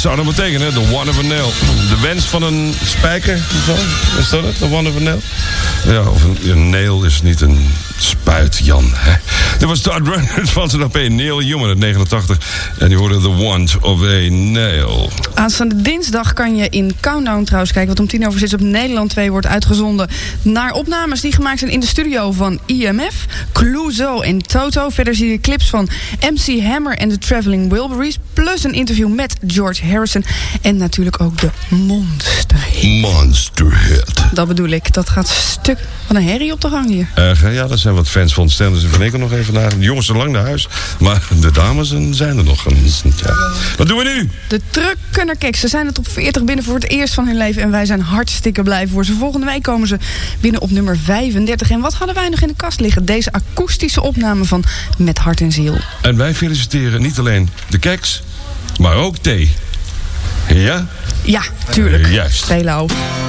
zou dat betekenen, the one of a nail. De wens van een spijker, is dat het? The one of a nail? Ja, of een nail is niet een spuit, Jan. Hè? Dit was Todd Rundgren van zijn LP Neil Young uit 89. En die hoorde the one of a nail. Aanstaande dinsdag kan je in Countdown trouwens kijken, wat om 6:10 op Nederland 2 wordt uitgezonden, naar opnames die gemaakt zijn in de studio van IMF, Clouseau en Toto. Verder zie je clips van MC Hammer en de Traveling Wilburys, plus een interview met George Harrison en natuurlijk ook de Monsterhit. Dat bedoel ik, dat gaat stuk van een herrie op de gang hier. Ja, er zijn wat fans van Stenders en Van Ekel nog even naar. De jongens zijn lang naar huis, maar de dames zijn er nog. Ja. Wat doen we nu? De Truckennerkeks, ze zijn het op 40 binnen voor het eerst van hun leven en wij zijn hartstikke blij voor ze. Volgende week komen ze binnen op nummer 35. En wat hadden wij nog in de kast liggen? Deze akoestische opname van Met Hart en Ziel. En wij feliciteren niet alleen de keks, maar ook thee. Ja? Ja, tuurlijk. Juist. Stelo.